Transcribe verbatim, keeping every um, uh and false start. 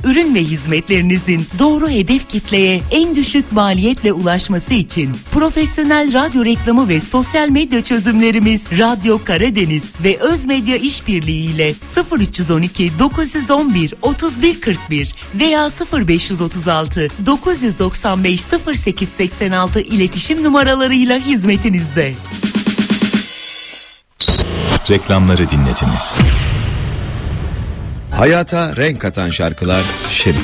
ürün ve hizmetlerinizin doğru hedef kitleye en düşük maliyetle ulaşması için profesyonel radyo reklamı ve sosyal medya çözümlerimiz Radyo Karadeniz ve Özmedya İşbirliği ile sıfır üç on iki dokuz on bir otuz bir kırk bir veya sıfır beş otuz altı dokuz doksan beş sıfır sekiz seksen altı iletişim numaralarıyla hizmetinizde. Reklamları dinlediniz. Hayata renk katan şarkılar şimdi.